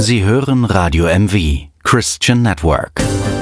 Sie hören Radio MV, Christian Network.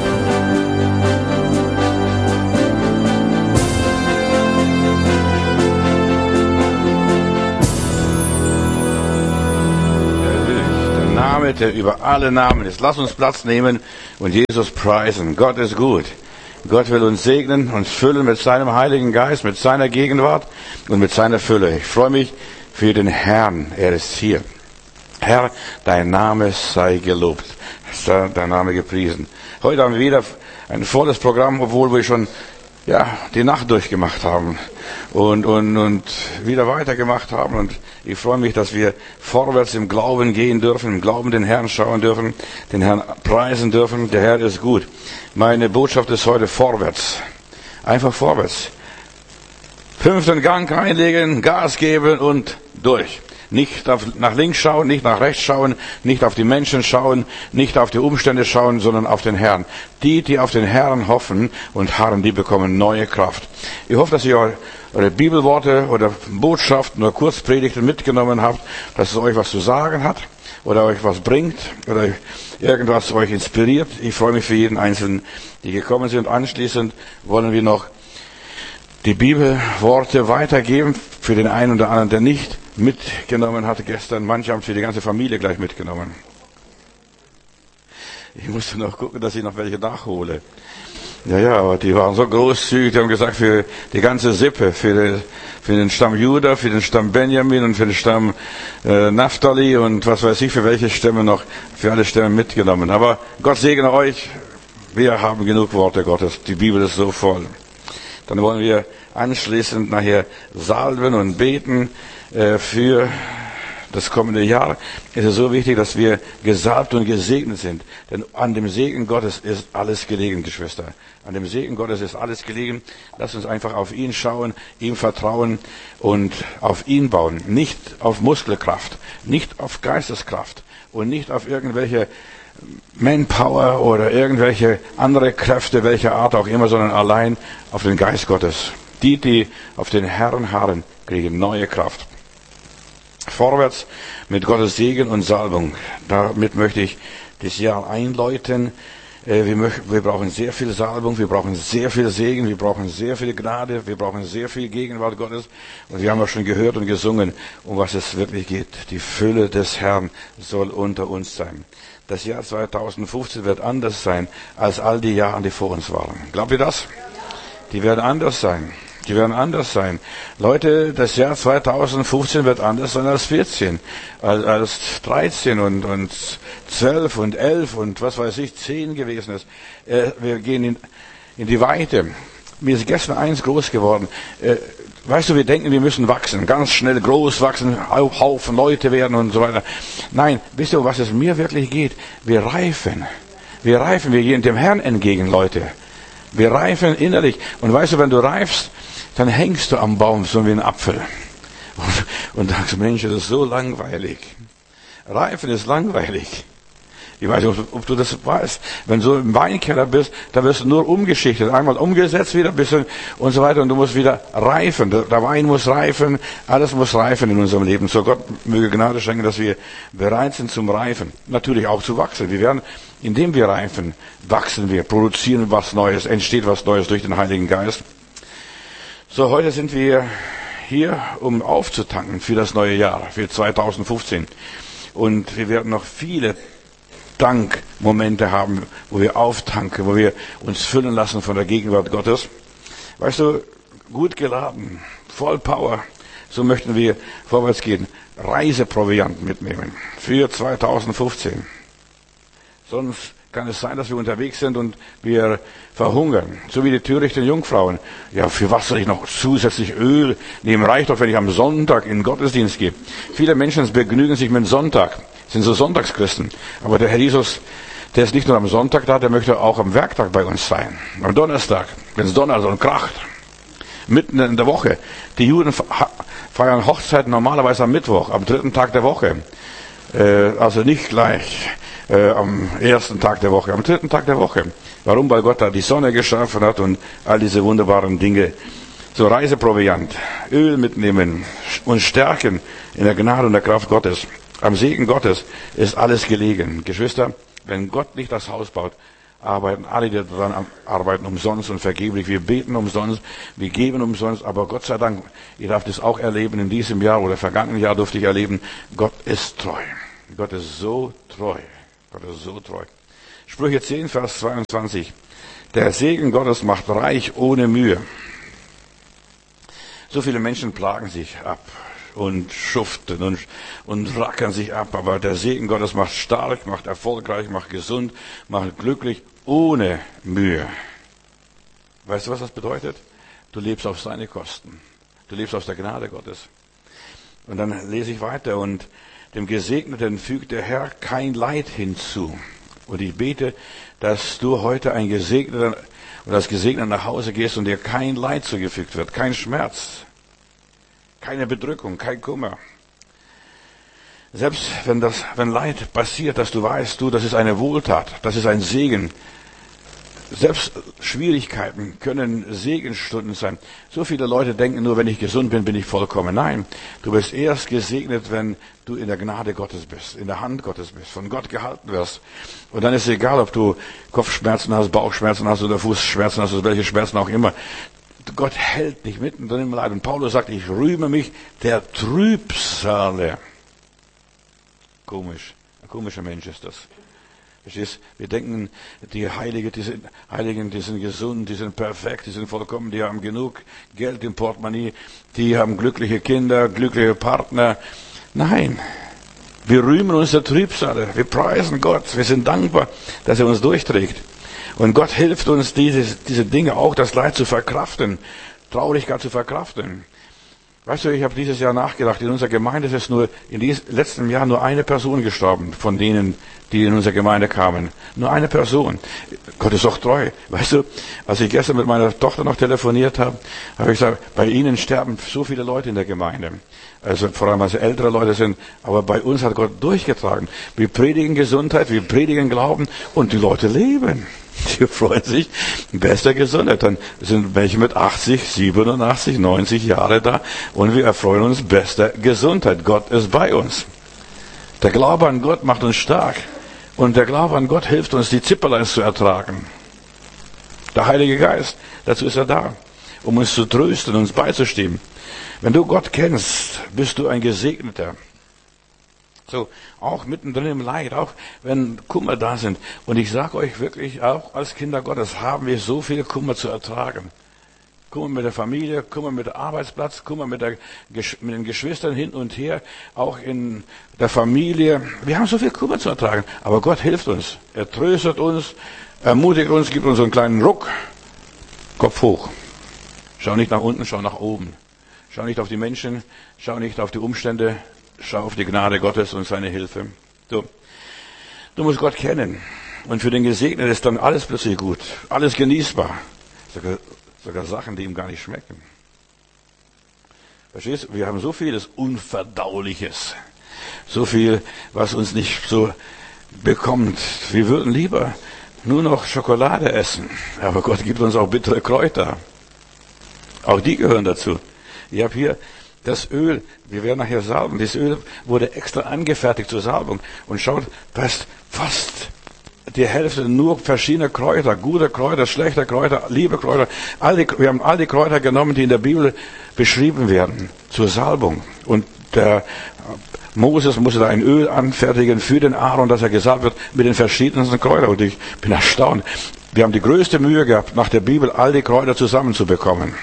Der Name, der über alle Namen ist. Lass uns Platz nehmen und Jesus preisen. Gott ist gut. Gott will uns segnen, uns füllen mit seinem Heiligen Geist, mit seiner Gegenwart und mit seiner Fülle. Ich freue mich für den Herrn. Er ist hier. Herr, dein Name sei gelobt. Sei dein Name gepriesen. Heute haben wir wieder ein volles Programm, obwohl wir schon die Nacht durchgemacht haben und wieder weitergemacht haben. Und ich freue mich, dass wir vorwärts im Glauben gehen dürfen, im Glauben den Herrn schauen dürfen, den Herrn preisen dürfen. Der Herr ist gut. Meine Botschaft ist heute vorwärts. Einfach vorwärts. 5. Gang reinlegen, Gas geben und durch. Nicht nach links schauen, nicht nach rechts schauen, nicht auf die Menschen schauen, nicht auf die Umstände schauen, sondern auf den Herrn. Die auf den Herrn hoffen und harren, die bekommen neue Kraft. Ich hoffe, dass ihr eure Bibelworte oder Botschaften oder Kurzpredigten mitgenommen habt, dass es euch was zu sagen hat oder euch was bringt oder irgendwas euch inspiriert. Ich freue mich für jeden Einzelnen, die gekommen sind. Anschließend wollen wir noch die Bibelworte weitergeben für den einen oder anderen, der nicht mitgenommen hatte gestern. Manche haben es für die ganze Familie gleich mitgenommen. Ich musste noch gucken, dass ich noch welche nachhole. Ja, aber die waren so großzügig, die haben gesagt, für die ganze Sippe, für den Stamm Juda, für den Stamm Benjamin und für den Stamm Naphtali und was weiß ich, für welche Stämme noch, für alle Stämme mitgenommen. Aber Gott segne euch. Wir haben genug Worte Gottes. Die Bibel ist so voll. Dann wollen wir anschließend nachher salben und beten für das kommende Jahr. Es ist so wichtig, dass wir gesalbt und gesegnet sind. Denn an dem Segen Gottes ist alles gelegen, Geschwister. An dem Segen Gottes ist alles gelegen. Lasst uns einfach auf ihn schauen, ihm vertrauen und auf ihn bauen. Nicht auf Muskelkraft, nicht auf Geisteskraft und nicht auf irgendwelche Manpower oder irgendwelche andere Kräfte, welcher Art auch immer, sondern allein auf den Geist Gottes. Die auf den Herrn harren, kriegen neue Kraft. Vorwärts mit Gottes Segen und Salbung. Damit möchte ich das Jahr einläuten. Wir brauchen sehr viel Salbung, wir brauchen sehr viel Segen, wir brauchen sehr viel Gnade, wir brauchen sehr viel Gegenwart Gottes. Und wir haben auch schon gehört und gesungen, um was es wirklich geht. Die Fülle des Herrn soll unter uns sein. Das Jahr 2015 wird anders sein als all die Jahre, die vor uns waren. Glaubt ihr das? Die werden anders sein. Die werden anders sein. Leute, das Jahr 2015 wird anders sein als 14, als 13 und 12 und 11 und was weiß ich, 10 gewesen ist. Wir gehen in die Weite. Mir ist gestern eins groß geworden. Weißt du, wir denken, wir müssen wachsen, ganz schnell groß wachsen, Haufen Leute werden und so weiter. Nein, wisst ihr, was es mir wirklich geht? Wir reifen, wir gehen dem Herrn entgegen, Leute. Wir reifen innerlich. Und weißt du, wenn du reifst, dann hängst du am Baum, so wie ein Apfel. Und sagst, Mensch, das ist so langweilig. Reifen ist langweilig. Ich weiß nicht, ob du das weißt. Wenn du im Weinkeller bist, dann wirst du nur umgeschichtet. Einmal umgesetzt wieder ein bisschen und so weiter. Und du musst wieder reifen. Der Wein muss reifen. Alles muss reifen in unserem Leben. So Gott möge Gnade schenken, dass wir bereit sind zum Reifen. Natürlich auch zu wachsen. Wir werden, indem wir reifen, wachsen wir, produzieren was Neues, entsteht was Neues durch den Heiligen Geist. So, heute sind wir hier, um aufzutanken für das neue Jahr, für 2015. Und wir werden noch viele Dankmomente haben, wo wir auftanken, wo wir uns füllen lassen von der Gegenwart Gottes. Weißt du, gut geladen, voll Power, so möchten wir vorwärts gehen. Reiseproviant mitnehmen für 2015. Sonst kann es sein, dass wir unterwegs sind und wir verhungern. So wie die törichten Jungfrauen. Ja, für was soll ich noch zusätzlich Öl nehmen? Reicht doch, wenn ich am Sonntag in den Gottesdienst gehe. Viele Menschen begnügen sich mit dem Sonntag, sind so Sonntagschristen. Aber der Herr Jesus, der ist nicht nur am Sonntag da, der möchte auch am Werktag bei uns sein. Am Donnerstag, wenn es donnert und kracht. Mitten in der Woche. Die Juden feiern Hochzeiten normalerweise am Mittwoch, am 3. Tag der Woche. Also nicht gleich am 1. Tag der Woche, am 3. Tag der Woche. Warum? Weil Gott da die Sonne geschaffen hat und all diese wunderbaren Dinge. So Reiseproviant, Öl mitnehmen und stärken in der Gnade und der Kraft Gottes. Am Segen Gottes ist alles gelegen. Geschwister, wenn Gott nicht das Haus baut, arbeiten alle, die daran arbeiten, umsonst und vergeblich. Wir beten umsonst, wir geben umsonst, aber Gott sei Dank, ihr darf das auch erleben in diesem Jahr oder vergangenen Jahr durfte ich erleben, Gott ist treu. Gott ist so treu. Gott ist so treu. Sprüche 10, Vers 22. Der Segen Gottes macht reich ohne Mühe. So viele Menschen plagen sich ab und schuften und rackern sich ab, aber der Segen Gottes macht stark, macht erfolgreich, macht gesund, macht glücklich, ohne Mühe. Weißt du, was das bedeutet? Du lebst auf seine Kosten. Du lebst aus der Gnade Gottes. Und dann lese ich weiter, und dem Gesegneten fügt der Herr kein Leid hinzu. Und ich bete, dass du heute ein Gesegneter oder als Gesegneter nach Hause gehst und dir kein Leid zugefügt wird, kein Schmerz, keine Bedrückung, kein Kummer. Selbst wenn Leid passiert, dass du weißt, das ist eine Wohltat, das ist ein Segen. Selbst Schwierigkeiten können Segensstunden sein. So viele Leute denken nur, wenn ich gesund bin, bin ich vollkommen. Nein, du bist erst gesegnet, wenn du in der Gnade Gottes bist, in der Hand Gottes bist, von Gott gehalten wirst. Und dann ist es egal, ob du Kopfschmerzen hast, Bauchschmerzen hast oder Fußschmerzen hast oder welche Schmerzen auch immer. Gott hält dich mittendrin im Leid. Und Paulus sagt, ich rühme mich der Trübsale. Komisch. Ein komischer Mensch ist das. Verstehst? Wir denken, die Heiligen, die sind gesund, die sind perfekt, die sind vollkommen, die haben genug Geld im Portemonnaie, die haben glückliche Kinder, glückliche Partner. Nein. Wir rühmen uns der Trübsale. Wir preisen Gott. Wir sind dankbar, dass er uns durchträgt. Und Gott hilft uns, diese Dinge auch, das Leid zu verkraften, Traurigkeit zu verkraften. Weißt du, ich habe dieses Jahr nachgedacht, in unserer Gemeinde ist nur in diesem letzten Jahr nur eine Person gestorben, von denen, die in unsere Gemeinde kamen. Nur eine Person. Gott ist doch treu. Weißt du, als ich gestern mit meiner Tochter noch telefoniert habe, habe ich gesagt, bei Ihnen sterben so viele Leute in der Gemeinde. Also vor allem, als ältere Leute sind. Aber bei uns hat Gott durchgetragen. Wir predigen Gesundheit, wir predigen Glauben und die Leute leben. Die freuen sich, bester Gesundheit. Dann sind welche mit 80, 87, 90 Jahre da und wir erfreuen uns bester Gesundheit. Gott ist bei uns. Der Glaube an Gott macht uns stark und der Glaube an Gott hilft uns, die Zipperleins zu ertragen. Der Heilige Geist, dazu ist er da, um uns zu trösten, uns beizustehen. Wenn du Gott kennst, bist du ein Gesegneter. So, auch mittendrin im Leid, auch wenn Kummer da sind. Und ich sage euch wirklich, auch als Kinder Gottes haben wir so viel Kummer zu ertragen. Kummer mit der Familie, Kummer mit dem Arbeitsplatz, Kummer mit den Geschwistern hin und her, auch in der Familie. Wir haben so viel Kummer zu ertragen. Aber Gott hilft uns. Er tröstet uns, ermutigt uns, gibt uns so einen kleinen Ruck. Kopf hoch. Schau nicht nach unten, schau nach oben. Schau nicht auf die Menschen, schau nicht auf die Umstände. Schau auf die Gnade Gottes und seine Hilfe. Du musst Gott kennen. Und für den Gesegneten ist dann alles plötzlich gut. Alles genießbar. Sogar Sachen, die ihm gar nicht schmecken. Verstehst du? Wir haben so vieles Unverdauliches. So viel, was uns nicht so bekommt. Wir würden lieber nur noch Schokolade essen. Aber Gott gibt uns auch bittere Kräuter. Auch die gehören dazu. Ich habe hier das Öl, wir werden nachher salben, das Öl wurde extra angefertigt zur Salbung. Und schaut, fast die Hälfte nur verschiedene Kräuter, gute Kräuter, schlechte Kräuter, liebe Kräuter. Wir haben all die Kräuter genommen, die in der Bibel beschrieben werden, zur Salbung. Und der Moses musste da ein Öl anfertigen für den Aaron, dass er gesalbt wird mit den verschiedensten Kräutern. Und ich bin erstaunt. Wir haben die größte Mühe gehabt, nach der Bibel all die Kräuter zusammenzubekommen.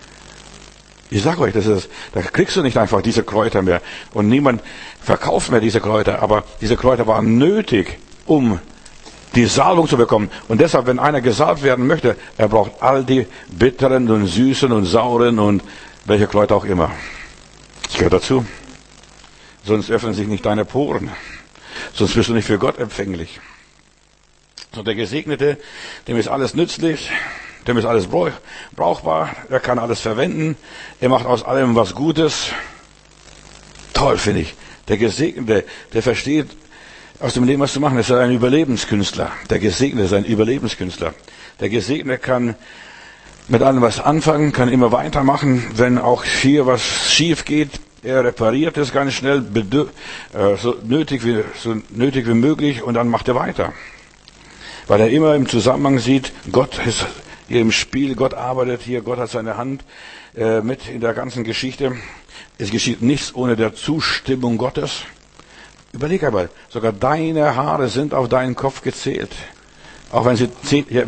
Ich sage euch, da kriegst du nicht einfach diese Kräuter mehr. Und niemand verkauft mehr diese Kräuter. Aber diese Kräuter waren nötig, um die Salbung zu bekommen. Und deshalb, wenn einer gesalbt werden möchte, er braucht all die bitteren und süßen und sauren und welche Kräuter auch immer. Das gehört dazu. Sonst öffnen sich nicht deine Poren. Sonst bist du nicht für Gott empfänglich. Und der Gesegnete, dem ist alles nützlich. Dem ist alles brauchbar, er kann alles verwenden, er macht aus allem was Gutes. Toll, finde ich. Der Gesegnete, der versteht, aus dem Leben was zu machen, ist ein Überlebenskünstler. Der Gesegnete ist ein Überlebenskünstler. Der Gesegnete kann mit allem was anfangen, kann immer weitermachen, wenn auch hier was schief geht. Er repariert es ganz schnell, so nötig wie möglich, und dann macht er weiter. Weil er immer im Zusammenhang sieht, Gott ist hier im Spiel, Gott arbeitet hier, Gott hat seine Hand mit in der ganzen Geschichte. Es geschieht nichts ohne der Zustimmung Gottes. Überleg einmal, sogar deine Haare sind auf deinen Kopf gezählt. Auch wenn sie